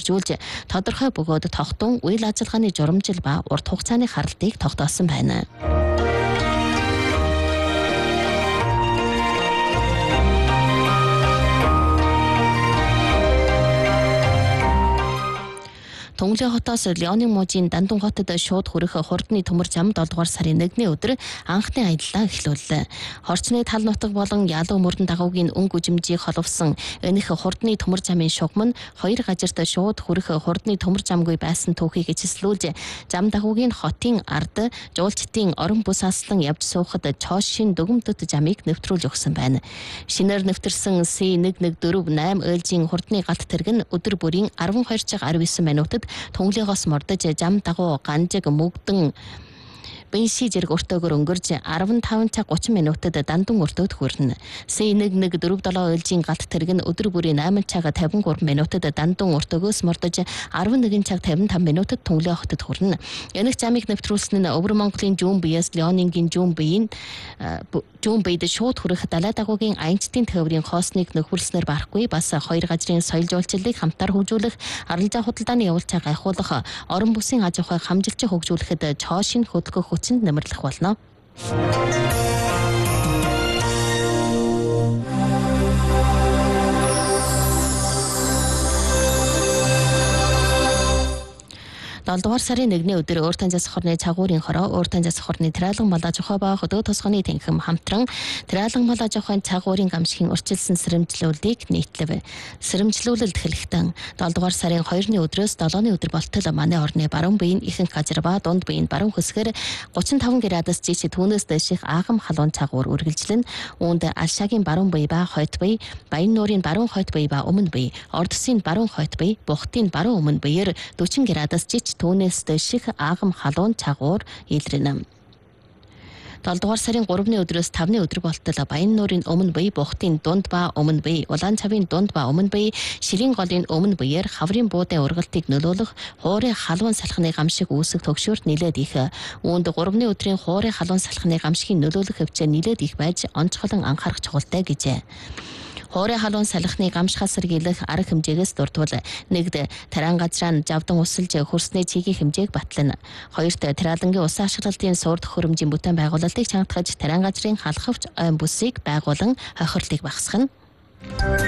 хэрэгжүүлж тодорхой бөгөөд тогтун үйл ажиллагааны журамжил ба урт хугацааны харалтыг тогтоосон байна. Төнгөлөө хотоос Леоны мужийн Дандун хотод шууд хүрэх хурдны төмөр зам 7 дугаар сарын 1-ний өдөр анхны аяллаа эхлүүллээ. Хорчны тал нутаг болон Ялуу мөрдөн дагуугийн өнгө үжимжийг холовсон энэх хурдны төмөр замын шугам нь 2 газарт шууд хүрэх хурдны төмөр замгүй байсан түүхийг эцэслүүлж, зам дагуугийн хотын ард жуулчдын орон бүс аслан явж суухад Чоошин дүгмдэд замыг нэвтрүүлж өгсөн байна. Шинээр нэвтэрсэн C114-8 ээлжийн хурдны галт тэрэг нь өдөр бүрийн 12:19 минутад Төнгөлөөс мордож зам дагуу Ганжиг мөгдөн Бенши зэрэг өртөөгөр өнгөрж 15:30 минутад Дандун өртөөд хүрнэ. C114-7 ээлжийн галт тэрэг нь өдөр бүрийн 8:53 минутад Дандун өртөөгөөс мордож 11:55 минутад Төнгөлөө хотод хүрнэ. Энэх замыг нэвтрүүлсэн нь Өвөр Монголын Жүүн биеэс Леонингийн Жүүн биед шууд хүрэх далай дагуугийн аянчдын тээврийн хоосныг нөхөрлснээр барахгүй бас 2 газрын соёл жуулчлалыг хамтаар хөгжүүлэх, арилжаа худалдааны явуулчаа гайхуулах, орон бүсийн аж ахуйг хамжилж хөгжүүлэхэд Чоошин хөдөлгөөх хүчинд нэмэрлэх болно. Долдугаар сарын 1-ний өдөр Ууртан зас хорны цагуурын хороо, Ууртан зас хорны Тэралан малаа жохоо ба хөдөө тосгоны тэнхэм хамтран Тэралан малаа жохын цагуурын гамшигын урьдчилсан сэрэмжлүүлэлтийг нийтлэв. Сэрэмжлүүлэлт хэлэхдээ долдугаар сарын 2-ны өдрөөс 7-ны өдөр болтол манай орны баруун биеийн ихэнх газар ба дунд биеийн баруун хэсгээр 35 градус жиш түүнээс дэших аагам халуун цагуур үргэлжлэн үүнд Алшагийн баруун бие ба хойд бие, Баян нуурын баруун хойд бие ба өмнө бие, Ордсын баруун хойд бие, Бухтын баруун өмнө биеэр 40 градус жиш түүнээс дэших аагам халуун цагуур илрэнэ. 7 дугаар сарын 3-ны өдрөөс 5-ны өдөр болтол Баян нуурын өмнө бие, Бухтын дунд ба өмнө бие, Улаан цавын дунд ба өмнө бие, Ширийн голын өмнө биеэр хаврын буудын ургалтыг нөлөөлөх хуурай халуун салхины гамшиг үүсэх төгшөөрт нилээд их. Үүнд 3-ны өдрийн хуурай халуун салхины гамшигын нөлөөлөх хөвчөө нилээд их байж онцгойлон анхаарах чухалтай гэжээ. Хуурай халуун салхины гамшихаас сэргийлэх арга хэмжээгээс дурдвал 1-д таран газраа жавдан усалж хөрснөө цэгийн хэмжээг батлана. 2-д Тэралангийн усан ашиглалтын суур төхөөрөмжийн бүтээн байгуулалтыг чангатгаж таран газрын халахвч ойн бүсийг байгуулан хохирлыг багасгана.